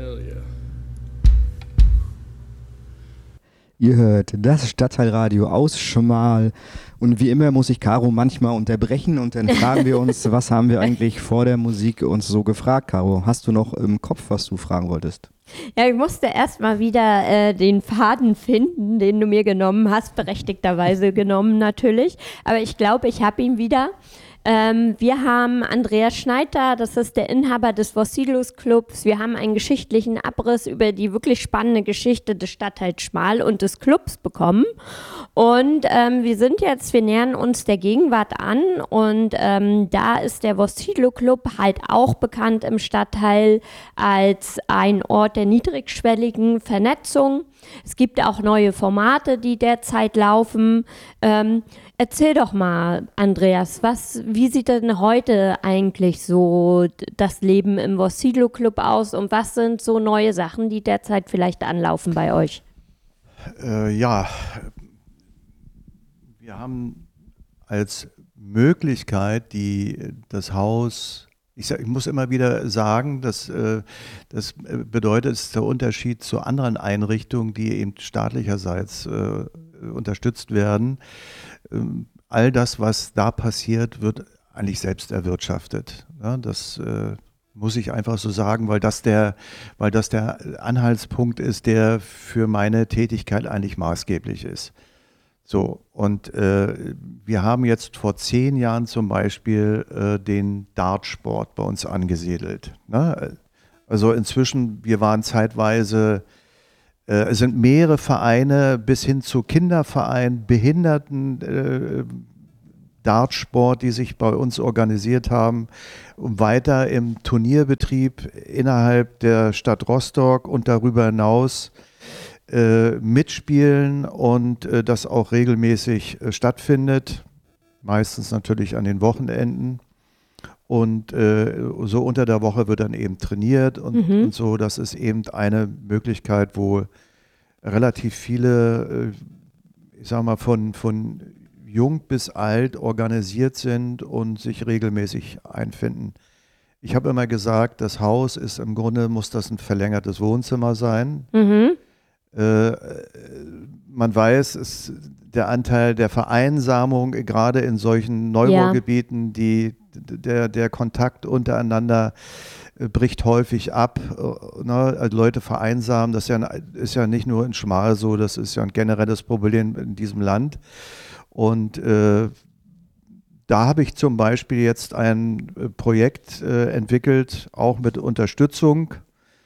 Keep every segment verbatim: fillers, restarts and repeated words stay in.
Hell yeah. Ihr hört das Stadtteilradio aus Schmal und wie immer muss ich Caro manchmal unterbrechen und dann fragen wir uns, was haben wir eigentlich vor der Musik uns so gefragt, Caro? Hast du noch im Kopf, was du fragen wolltest? Ja, ich musste erstmal wieder äh, den Faden finden, den du mir genommen hast, berechtigterweise genommen natürlich, aber ich glaube, ich habe ihn wieder. Ähm, wir haben Andreas Schneider, das ist der Inhaber des Vossilus Clubs. Wir haben einen geschichtlichen Abriss über die wirklich spannende Geschichte des Stadtteils Schmal und des Clubs bekommen. Und ähm, wir sind jetzt, wir nähern uns der Gegenwart an und ähm, da ist der Vossilo Club halt auch bekannt im Stadtteil als ein Ort der niedrigschwelligen Vernetzung. Es gibt auch neue Formate, die derzeit laufen. Ähm, erzähl doch mal, Andreas, was, wie sieht denn heute eigentlich so das Leben im Vossilo Club aus und was sind so neue Sachen, die derzeit vielleicht anlaufen bei euch? Äh, ja, wir haben als Möglichkeit, die das Haus, ich, sag, ich muss immer wieder sagen, dass, äh, das bedeutet, es ist der Unterschied zu anderen Einrichtungen, die eben staatlicherseits äh, unterstützt werden. Ähm, all das, was da passiert, wird eigentlich selbst erwirtschaftet. Ja, das äh, muss ich einfach so sagen, weil das der, weil das der Anhaltspunkt ist, der für meine Tätigkeit eigentlich maßgeblich ist. So, und äh, wir haben jetzt vor zehn Jahren zum Beispiel äh, den Dartsport bei uns angesiedelt. Ne? Also inzwischen, wir waren zeitweise, äh, es sind mehrere Vereine bis hin zu Kindervereinen, Behinderten, äh, Dartsport, die sich bei uns organisiert haben, und weiter im Turnierbetrieb innerhalb der Stadt Rostock und darüber hinaus äh, mitspielen und äh, das auch regelmäßig äh, stattfindet, meistens natürlich an den Wochenenden. Und äh, so unter der Woche wird dann eben trainiert und, Mhm. und so. Das ist eben eine Möglichkeit, wo relativ viele, äh, ich sag mal, von, von jung bis alt organisiert sind und sich regelmäßig einfinden. Ich habe immer gesagt, das Haus ist im Grunde, muss das ein verlängertes Wohnzimmer sein. Mhm. Äh, man weiß, es, der Anteil der Vereinsamung, gerade in solchen Neubaugebieten, die, der, der Kontakt untereinander äh, bricht häufig ab. Äh, ne? Also Leute vereinsamen, das ist ja, ist ja nicht nur in Schmal so, das ist ja ein generelles Problem in diesem Land. Und äh, da habe ich zum Beispiel jetzt ein äh, Projekt äh, entwickelt, auch mit Unterstützung.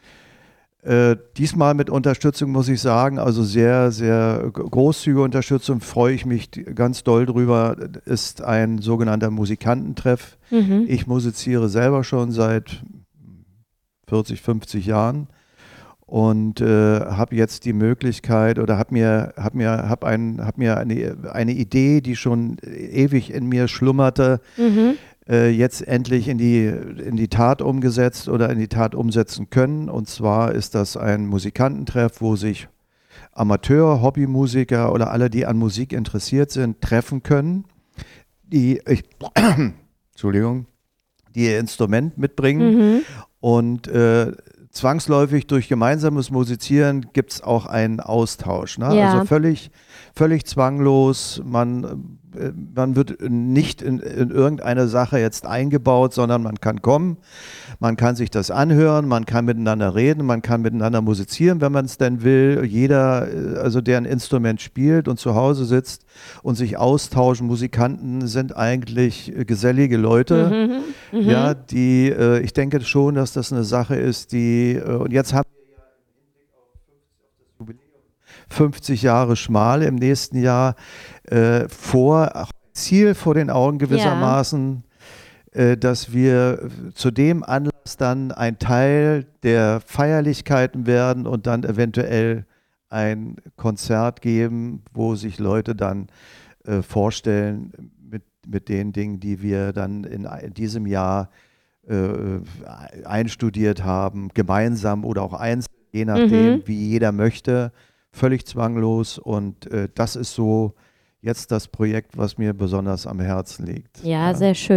Äh, diesmal mit Unterstützung, muss ich sagen, also sehr, sehr großzügige Unterstützung, freue ich mich ganz doll drüber, ist ein sogenannter Musikantentreff. Mhm. Ich musiziere selber schon seit vierzig, fünfzig Jahren und äh, habe jetzt die Möglichkeit oder habe mir, hab mir, hab ein, hab mir eine, eine Idee, die schon ewig in mir schlummerte, Mhm. äh, jetzt endlich in die, in die Tat umgesetzt oder in die Tat umsetzen können. Und zwar ist das ein Musikantentreff, wo sich Amateur, Hobbymusiker oder alle, die an Musik interessiert sind, treffen können, die, ich, Entschuldigung, die ihr Instrument mitbringen Mhm. und äh, zwangsläufig durch gemeinsames Musizieren gibt es auch einen Austausch. Ne? Ja. Also völlig, völlig zwanglos. Man, äh, man wird nicht in, in irgendeine Sache jetzt eingebaut, sondern man kann kommen, man kann sich das anhören, man kann miteinander reden, man kann miteinander musizieren, wenn man es denn will. Jeder, äh, also der ein Instrument spielt und zu Hause sitzt und sich austauschen. Musikanten sind eigentlich äh, gesellige Leute. Mhm. Mhm. Ja, die, äh, ich denke schon, dass das eine Sache ist, die, äh, und jetzt haben wir ja im Hinblick auf das Jubiläum fünfzig Jahre Schmal im nächsten Jahr äh, vor, ach, Ziel vor den Augen gewissermaßen, äh, dass wir zu dem Anlass dann ein Teil der Feierlichkeiten werden und dann eventuell ein Konzert geben, wo sich Leute dann äh, vorstellen, mit, mit den Dingen, die wir dann in, in diesem Jahr äh, einstudiert haben, gemeinsam oder auch einzeln, je nachdem, Mhm. wie jeder möchte, völlig zwanglos. Und äh, das ist so jetzt das Projekt, was mir besonders am Herzen liegt. Ja, sehr schön.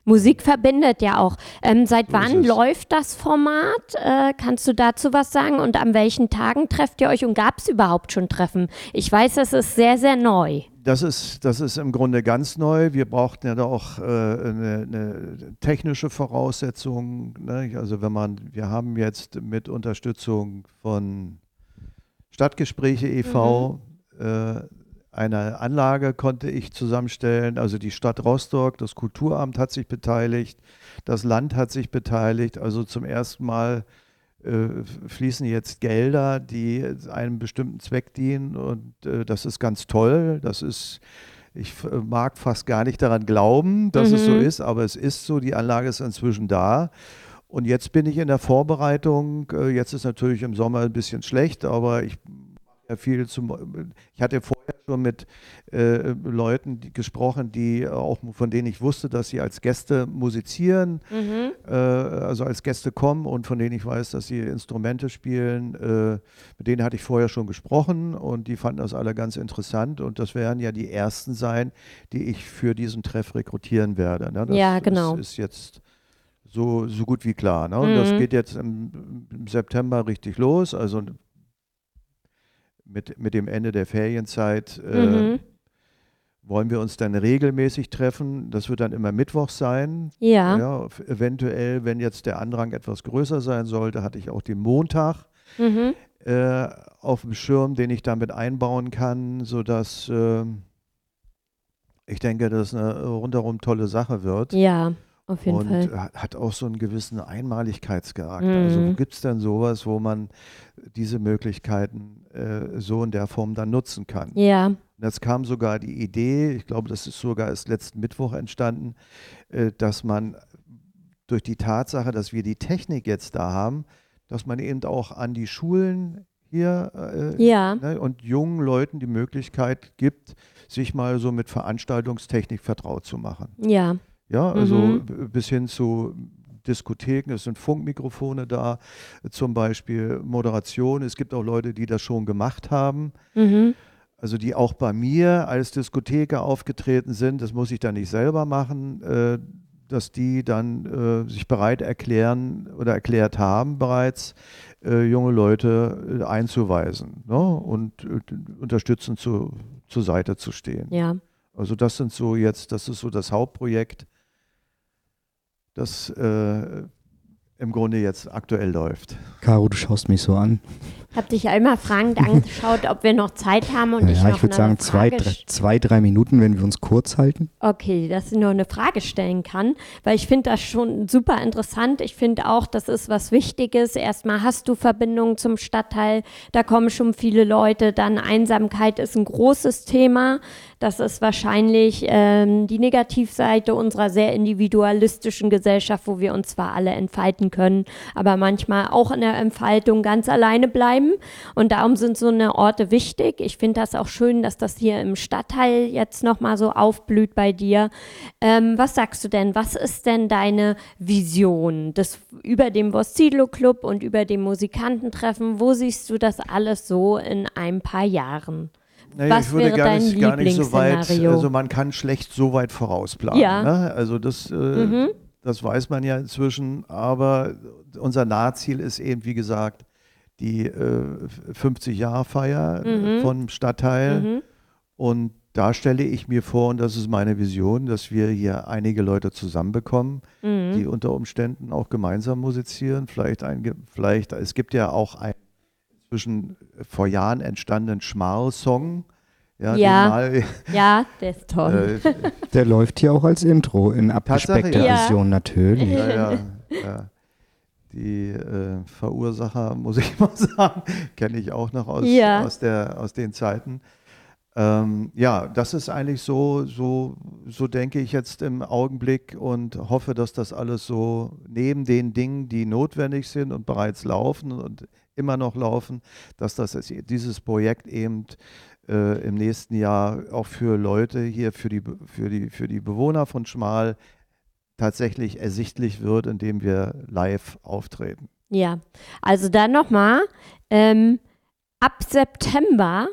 Musik verbindet ja auch. Ähm, seit So wann ist es. läuft das Format? Äh, kannst du dazu was sagen? Und an welchen Tagen trefft ihr euch? Und gab es überhaupt schon Treffen? Ich weiß, es ist sehr, sehr neu. Das ist, das ist im Grunde ganz neu. Wir brauchten ja da auch äh, eine, eine technische Voraussetzung. Ne? Also wenn man, wir haben jetzt mit Unterstützung von Stadtgespräche e V Mhm. äh, eine Anlage konnte ich zusammenstellen. Also die Stadt Rostock, das Kulturamt hat sich beteiligt, das Land hat sich beteiligt. Also zum ersten Mal äh, fließen jetzt Gelder, die einem bestimmten Zweck dienen und äh, das ist ganz toll. Das ist, ich äh, mag fast gar nicht daran glauben, dass Mhm. es so ist, aber es ist so, die Anlage ist inzwischen da. Und jetzt bin ich in der Vorbereitung. Äh, jetzt ist natürlich im Sommer ein bisschen schlecht, aber ich ja viel zum, ich hatte vorher schon mit äh, Leuten die, gesprochen, die auch von denen ich wusste, dass sie als Gäste musizieren, Mhm. äh, also als Gäste kommen und von denen ich weiß, dass sie Instrumente spielen. Äh, mit denen hatte ich vorher schon gesprochen und die fanden das alle ganz interessant und das werden ja die ersten sein, die ich für diesen Treff rekrutieren werde. Ne? Das Ja, genau. ist, ist jetzt so, so gut wie klar. Ne? Und das Mhm. geht jetzt im, im September richtig los, also Mit, mit dem Ende der Ferienzeit äh, Mhm. wollen wir uns dann regelmäßig treffen. Das wird dann immer Mittwoch sein. Ja. Ja, f- eventuell, wenn jetzt der Andrang etwas größer sein sollte, hatte ich auch den Montag Mhm. äh, auf dem Schirm, den ich damit einbauen kann, sodass äh, ich denke, dass es eine rundherum tolle Sache wird. Ja, auf jeden Und Fall. hat hat auch so einen gewissen Einmaligkeitscharakter. Also wo Mhm. gibt es denn sowas, wo man diese Möglichkeiten äh, so in der Form dann nutzen kann? Ja. Und jetzt kam sogar die Idee, ich glaube, das ist sogar erst letzten Mittwoch entstanden, äh, dass man durch die Tatsache, dass wir die Technik jetzt da haben, dass man eben auch an die Schulen hier äh, Ja. ne, und jungen Leuten die Möglichkeit gibt, sich mal so mit Veranstaltungstechnik vertraut zu machen. Ja. Ja, also Mhm. b- bis hin zu Diskotheken, es sind Funkmikrofone da, zum Beispiel Moderation. Es gibt auch Leute, die das schon gemacht haben, Mhm. also die auch bei mir als Diskotheker aufgetreten sind. Das muss ich dann nicht selber machen, äh, dass die dann äh, sich bereit erklären oder erklärt haben bereits, äh, junge Leute äh, einzuweisen, ne? Und äh, unterstützend zu, zur Seite zu stehen. Ja. Also das sind so jetzt, das ist so das Hauptprojekt, das äh, im Grunde jetzt aktuell läuft. Caro, du schaust mich so an. Ich habe dich einmal fragend angeschaut, ob wir noch Zeit haben und ich Ja, noch ich würde eine sagen, zwei Frage drei, zwei, drei Minuten, wenn wir uns kurz halten. Okay, dass ich noch eine Frage stellen kann, weil ich finde das schon super interessant. Ich finde auch, das ist was Wichtiges. Erstmal hast du Verbindungen zum Stadtteil, da kommen schon viele Leute. Dann Einsamkeit ist ein großes Thema. Das ist wahrscheinlich ähm, die Negativseite unserer sehr individualistischen Gesellschaft, wo wir uns zwar alle entfalten können, aber manchmal auch in der Entfaltung ganz alleine bleiben. Und darum sind so eine Orte wichtig. Ich finde das auch schön, dass das hier im Stadtteil jetzt nochmal so aufblüht bei dir. Ähm, was sagst du denn? Was ist denn deine Vision des, über dem Voscilo Club und über dem Musikantentreffen? Wo siehst du das alles so in ein paar Jahren? Naja, Was ich würde wäre gar dein nicht, gar nicht so weit, Lieblingsszenario? also man kann schlecht so weit vorausplanen. Ja. Ne? Also das, äh, Mhm. das weiß man ja inzwischen, aber unser Nahziel ist eben, wie gesagt, die äh, fünfzig-Jahr-Feier Mhm. vom Stadtteil. Mhm. Und da stelle ich mir vor, und das ist meine Vision, dass wir hier einige Leute zusammenbekommen, Mhm. die unter Umständen auch gemeinsam musizieren. Vielleicht, ein, Ge- vielleicht es gibt ja auch einen inzwischen vor Jahren entstandenen Schmarl-Song. Ja, Ja. den mal, Ja, der ist toll. äh, Der läuft hier auch als Intro in abgespeckter Tatsache, ja. Version, natürlich. ja, ja, ja. Die äh, Verursacher, muss ich mal sagen, kenne ich auch noch aus, Ja. aus, der, aus den Zeiten. Ähm, ja, das ist eigentlich so, so, so denke ich jetzt im Augenblick und hoffe, dass das alles so neben den Dingen, die notwendig sind und bereits laufen und immer noch laufen, dass das dieses Projekt eben äh, im nächsten Jahr auch für Leute hier, für die, für die, für die Bewohner von Schmal tatsächlich ersichtlich wird, indem wir live auftreten. Ja, also dann nochmal, ähm, ab September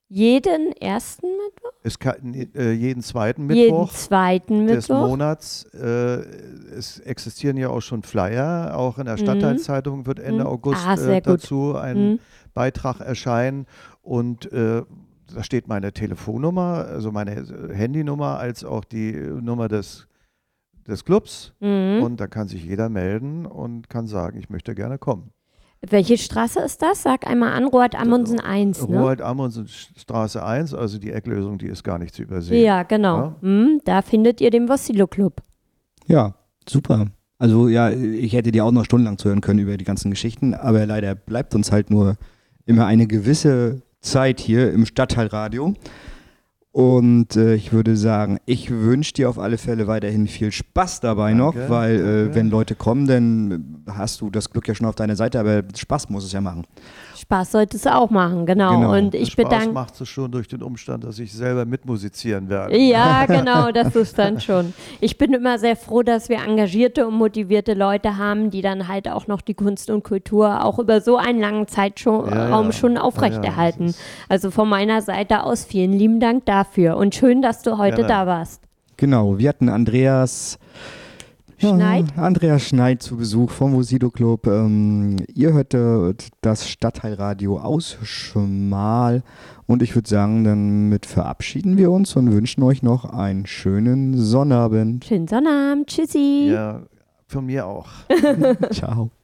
Jeden ersten Mittwoch? Es kann, äh, jeden zweiten Jeden Mittwoch zweiten des Mittwoch. Monats. Äh, es existieren ja auch schon Flyer. Auch in der Stadtteilzeitung wird Ende Mhm. August Ah, sehr äh, gut. dazu ein Mhm. Beitrag erscheinen. Und äh, da steht meine Telefonnummer, also meine Handynummer, als auch die Nummer des, des Clubs. Mhm. Und da kann sich jeder melden und kann sagen, ich möchte gerne kommen. Welche Straße ist das? Sag einmal an, Roald Amundsen eins, ne? Roald Amundsen Straße eins, also die Ecklösung, die ist gar nicht zu übersehen. Ja, genau. Ja? Mhm, da findet ihr den Vossilo Club. Ja, super. Also ja, ich hätte dir auch noch stundenlang zuhören können über die ganzen Geschichten, aber leider bleibt uns halt nur immer eine gewisse Zeit hier im Stadtteilradio. Und äh, ich würde sagen, ich wünsche dir auf alle Fälle weiterhin viel Spaß dabei Danke, noch, weil äh, danke. wenn Leute kommen, dann hast du das Glück ja schon auf deiner Seite, aber Spaß muss es ja machen. Spaß sollte es auch machen, genau. Genau. Und ich Spaß bedanke. macht es schon durch den Umstand, dass ich selber mitmusizieren werde. Ja, genau, das ist dann schon. Ich bin immer sehr froh, dass wir engagierte und motivierte Leute haben, die dann halt auch noch die Kunst und Kultur auch über so einen langen Zeitraum Ja, ja. schon Ja, aufrechterhalten. ja, das ist- Also von meiner Seite aus vielen lieben Dank dafür und schön, dass du heute Gerne. da warst. Genau, wir hatten Andreas Schneid? Ja, Andreas Schneid zu Besuch vom Vossilo Club. Ähm, ihr hörtet das Stadtteilradio aus Schmal und ich würde sagen, damit verabschieden wir uns und wünschen euch noch einen schönen Sonnabend. Schönen Sonnabend. Tschüssi. Ja, von mir auch. Ciao.